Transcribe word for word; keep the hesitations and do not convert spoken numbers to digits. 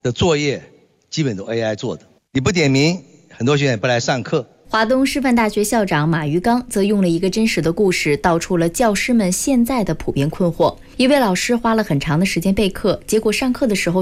的作业基本都 A I 做的，你不点名，很多学生也不来上课。 华东师范大学校长马于刚则用了一个真实的故事，道出了教师们现在的普遍困惑。一位老师花了很长的时间备课，结果上课的时候